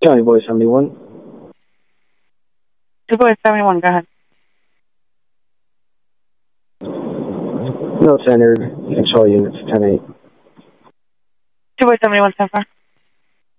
County Boy 71. 2 Boy 71, go ahead. Notes entered. Control units 10-8. 2 Boy 71, so far.